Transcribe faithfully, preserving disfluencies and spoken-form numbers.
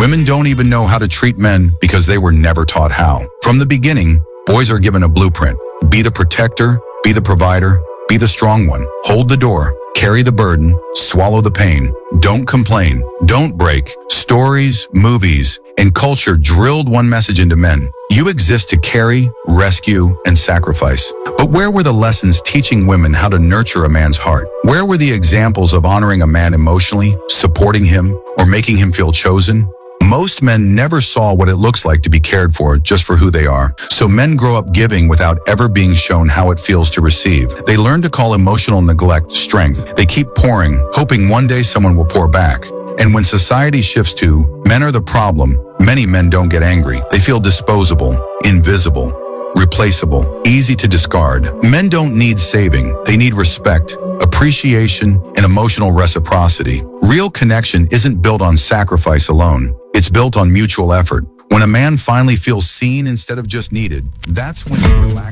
Women don't even know how to treat men because they were never taught how. From the beginning, boys are given a blueprint. Be the protector, be the provider, be the strong one. Hold the door, carry the burden, swallow the pain. Don't complain, don't break. Stories, movies, and culture drilled one message into men. You exist to carry, rescue, and sacrifice. But where were the lessons teaching women how to nurture a man's heart? Where were the examples of honoring a man emotionally, supporting him, or making him feel chosen? Most men never saw what it looks like to be cared for just for who they are. So men grow up giving without ever being shown how it feels to receive. They learn to call emotional neglect strength. They keep pouring, hoping one day someone will pour back. And when society shifts to men are the problem, many men don't get angry. They feel disposable, invisible, replaceable, easy to discard. Men don't need saving. They need respect, appreciation, and emotional reciprocity. Real connection isn't built on sacrifice alone. It's built on mutual effort. When a man finally feels seen instead of just needed, that's when he relaxes.